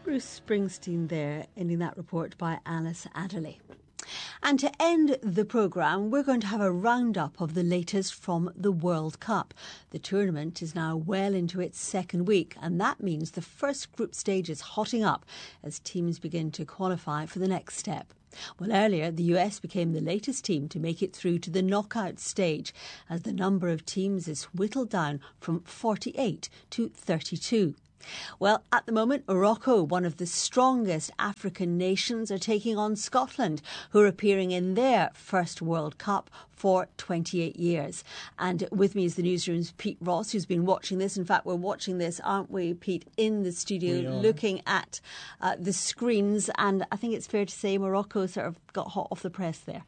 Bruce Springsteen there, ending that report by Alice Adderley. And to end the programme, we're going to have a roundup of the latest from the World Cup. The tournament is now well into its second week, and that means the first group stage is hotting up as teams begin to qualify for the next step. Well, earlier, the US became the latest team to make it through to the knockout stage, as the number of teams is whittled down from 48 to 32. Well, at the moment, Morocco, one of the strongest African nations, are taking on Scotland, who are appearing in their first World Cup for 28 years. And with me is the newsroom's Pete Ross, who's been watching this. In fact, we're watching this, aren't we, Pete, in the studio, looking at the screens. And I think it's fair to say Morocco sort of got hot off the press there.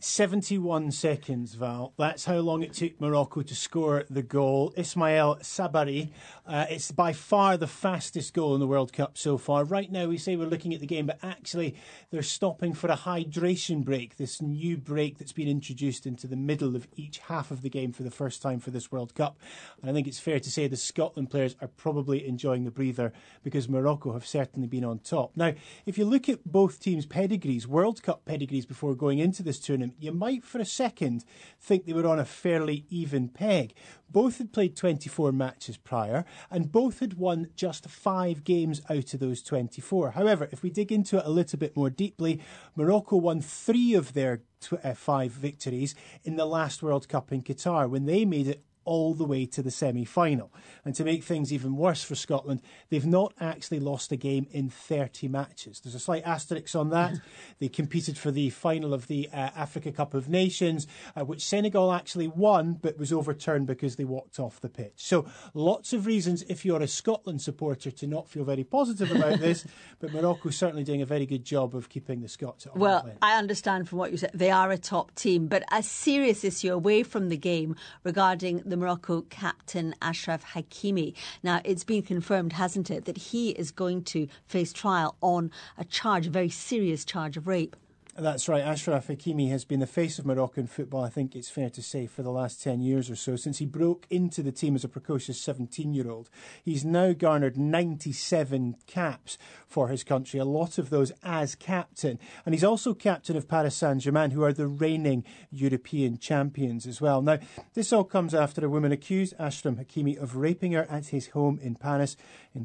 71 seconds, Val. That's how long it took Morocco to score the goal. Ismail Sabari. It's by far the fastest goal in the World Cup so far. Right now we say we're looking at the game, but actually they're stopping for a hydration break, this new break that's been introduced into the middle of each half of the game for the first time for this World Cup. And I think it's fair to say the Scotland players are probably enjoying the breather because Morocco have certainly been on top. Now, if you look at both teams' pedigrees, World Cup pedigrees before going into this tournament, you might for a second think they were on a fairly even peg. Both had played 24 matches prior and both had won just 5 games out of those 24. However, if we dig into it a little bit more deeply, Morocco won 3 of their 5 victories in the last World Cup in Qatar when they made it all the way to the semi-final. And to make things even worse for Scotland, they've not actually lost a game in 30 matches. There's a slight asterisk on that. They competed for the final of the Africa Cup of Nations, which Senegal actually won, but was overturned because they walked off the pitch. So lots of reasons if you're a Scotland supporter to not feel very positive about this, but Morocco's certainly doing a very good job of keeping the Scots at Well, I understand from what you said, they are a top team, but a serious issue away from the game regarding the Morocco captain Achraf Hakimi. Now, it's been confirmed, hasn't it, that he is going to face trial on a charge, a very serious charge of rape. That's right. Achraf Hakimi has been the face of Moroccan football, I think it's fair to say, for the last 10 years or so, since he broke into the team as a precocious 17-year-old. He's now garnered 97 caps for his country, a lot of those as captain. And he's also captain of Paris Saint-Germain, who are the reigning European champions as well. Now, this all comes after a woman accused Achraf Hakimi of raping her at his home in Paris in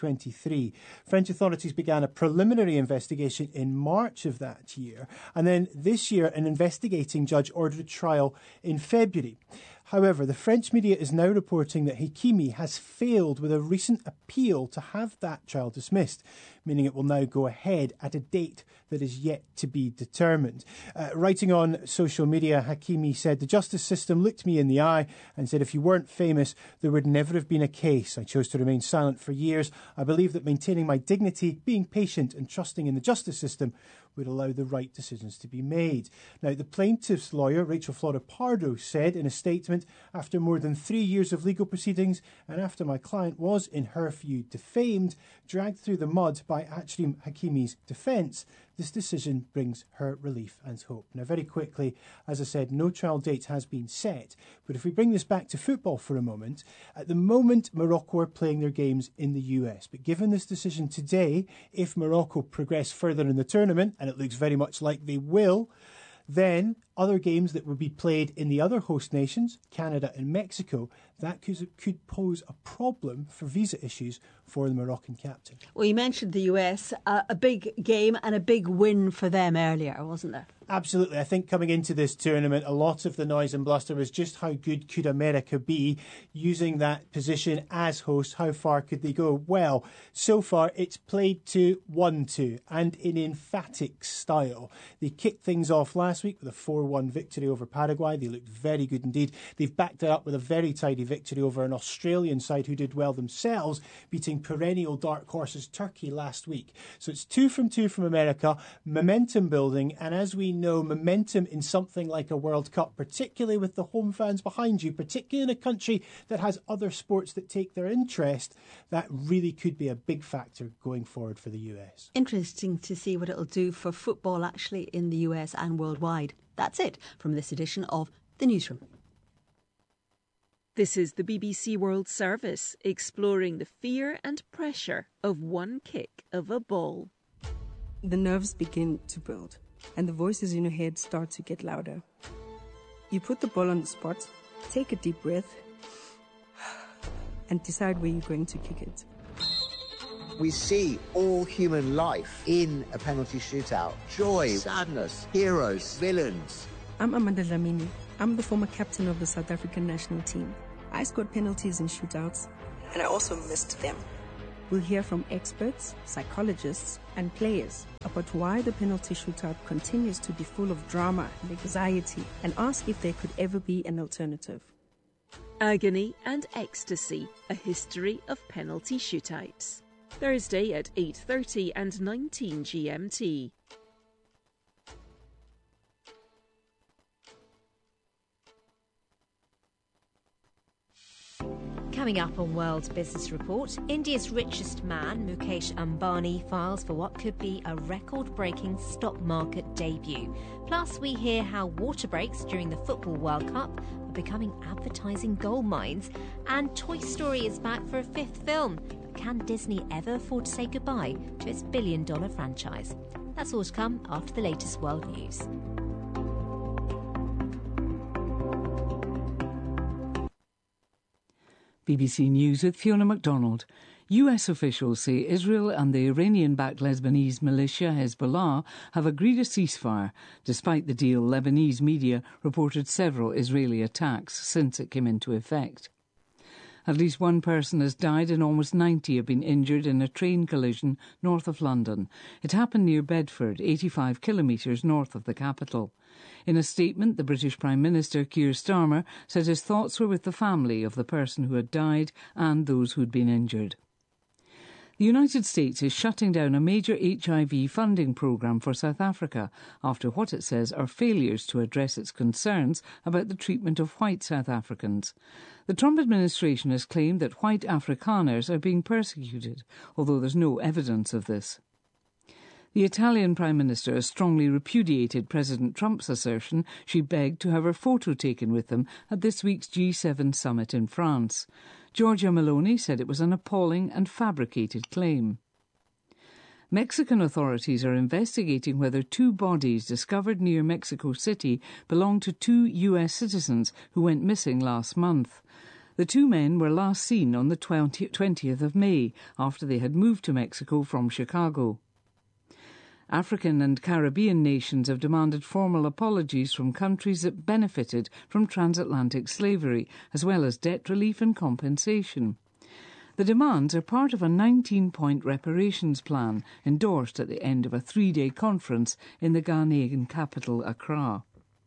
2023. French authorities began a preliminary investigation in March of that year. And then this year, an investigating judge ordered a trial in February. However, the French media is now reporting that Hakimi has failed with a recent appeal to have that trial dismissed, meaning it will now go ahead at a date that is yet to be determined. Writing on social media, Hakimi said, "The justice system looked me in the eye and said if you weren't famous, there would never have been a case. I chose to remain silent for years. I believe that maintaining my dignity, being patient and trusting in the justice system would allow the right decisions to be made." Now, the plaintiff's lawyer, Rachel Flora Pardo, said in a statement, "After more than 3 years of legal proceedings and after my client was, in her view, defamed, dragged through the mud by Achraf Hakimi's defence, this decision brings her relief and hope." Now, very quickly, as I said, no trial date has been set. But if we bring this back to football for a moment, at the moment, Morocco are playing their games in the US. But given this decision today, if Morocco progress further in the tournament, and it looks very much like they will, then other games that would be played in the other host nations, Canada and Mexico, that could pose a problem for visa issues for the Moroccan captain. Well, you mentioned the US, a big game and a big win for them earlier, wasn't there? Absolutely. I think coming into this tournament, a lot of the noise and bluster was just how good could America be using that position as host? How far could they go? Well, so far it's played to 1-2 and in emphatic style. They kicked things off last week with a 4-1 victory over Paraguay. They looked very good indeed. They've backed it up with a very tidy victory over an Australian side who did well themselves, beating perennial dark horses Turkey last week. So it's 2 from 2 from America, momentum building, and as we know, momentum in something like a World Cup, particularly with the home fans behind you, particularly in a country that has other sports that take their interest, that really could be a big factor going forward for the US. Interesting to see what it'll do for football actually in the US and worldwide. That's it from this edition of The Newsroom. This is the BBC World Service, exploring the fear and pressure of one kick of a ball. The nerves begin to build, and the voices in your head start to get louder. You put the ball on the spot, take a deep breath, and decide where you're going to kick it. We see all human life in a penalty shootout. Joy, sadness, heroes, villains. I'm Amanda Dlamini. I'm the former captain of the South African national team. I scored penalties in shootouts, and I also missed them. We'll hear from experts, psychologists, and players about why the penalty shootout continues to be full of drama and anxiety, and ask if there could ever be an alternative. Agony and Ecstasy, a history of penalty shootouts. Thursday at 8:30 and 19 GMT. Coming up on World Business Report, India's richest man, Mukesh Ambani, files for what could be a record-breaking stock market debut. Plus, we hear how water breaks during the Football World Cup are becoming advertising gold mines. And Toy Story is back for a fifth film. But can Disney ever afford to say goodbye to its billion-dollar franchise? That's all to come after the latest world news. BBC News with Fiona MacDonald. US officials say Israel and the Iranian-backed Lebanese militia Hezbollah have agreed a ceasefire. Despite the deal, Lebanese media reported several Israeli attacks since it came into effect. At least one person has died and almost 90 have been injured in a train collision north of London. It happened near Bedford, 85 kilometres north of the capital. In a statement, the British Prime Minister, Keir Starmer, said his thoughts were with the family of the person who had died and those who had been injured. The United States is shutting down a major HIV funding programme for South Africa after what it says are failures to address its concerns about the treatment of white South Africans. The Trump administration has claimed that white Afrikaners are being persecuted, although there's no evidence of this. The Italian Prime Minister has strongly repudiated President Trump's assertion she begged to have her photo taken with him at this week's G7 summit in France. Giorgia Meloni said it was an appalling and fabricated claim. Mexican authorities are investigating whether two bodies discovered near Mexico City belong to two US citizens who went missing last month. The two men were last seen on the 20th of May after they had moved to Mexico from Chicago. African and Caribbean nations have demanded formal apologies from countries that benefited from transatlantic slavery, as well as debt relief and compensation. The demands are part of a 19-point reparations plan endorsed at the end of a 3-day conference in the Ghanaian capital, Accra.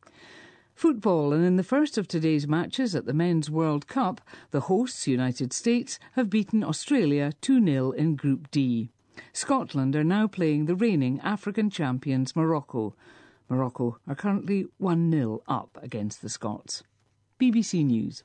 Football, and in the first of today's matches at the Men's World Cup, the hosts, United States, have beaten Australia 2-0 in Group D. Scotland are now playing the reigning African champions Morocco. Morocco are currently 1-0 up against the Scots. BBC News.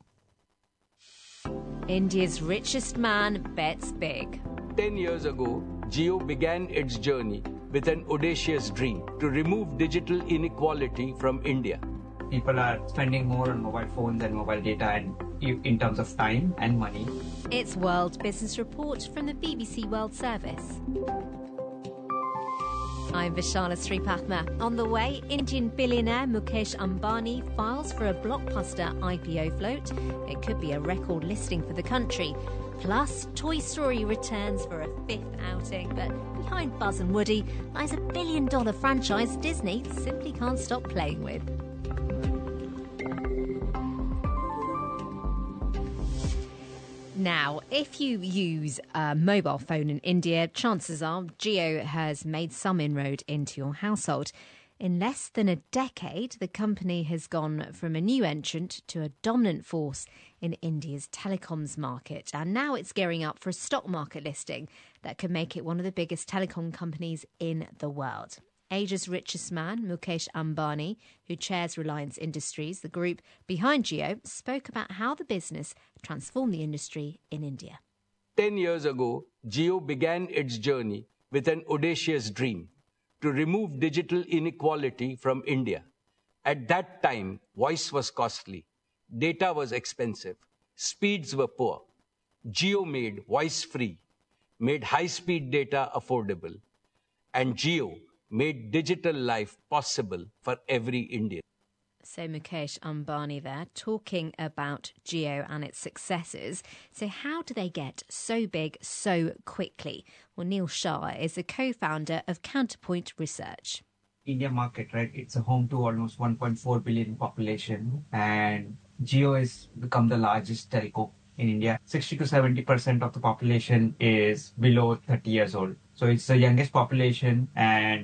India's richest man bets big. 10 years ago, Jio began its journey with an audacious dream to remove digital inequality from India. People are spending more on mobile phones and mobile data and in terms of time and money. It's World Business Report from the BBC World Service. I'm Vishala Sripathma. On the way, Indian billionaire Mukesh Ambani files for a blockbuster IPO float. It could be a record listing for the country. Plus, Toy Story returns for a fifth outing. But behind Buzz and Woody lies a billion-dollar franchise Disney simply can't stop playing with. Now, if you use a mobile phone in India, chances are Jio has made some inroad into your household. In less than a decade, the company has gone from a new entrant to a dominant force in India's telecoms market. And now it's gearing up for a stock market listing that could make it one of the biggest telecom companies in the world. Asia's richest man, Mukesh Ambani, who chairs Reliance Industries, the group behind Jio, spoke about how the business transformed the industry in India. 10 years ago, Jio began its journey with an audacious dream to remove digital inequality from India. At that time, voice was costly, data was expensive, speeds were poor. Jio made voice free, made high-speed data affordable, and Jio made digital life possible for every Indian. So Mukesh Ambani there, talking about Jio and its successes. So how do they get so big so quickly? Well, Neil Shah is the co-founder of Counterpoint Research. India market, right? It's a home to almost 1.4 billion population, and Jio has become the largest telco in India. 60 to 70% of the population is below 30 years old. So it's the youngest population, and